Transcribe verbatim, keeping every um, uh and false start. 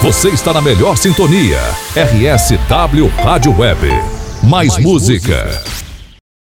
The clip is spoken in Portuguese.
Você está na melhor sintonia. R S W Rádio Web. Mais música.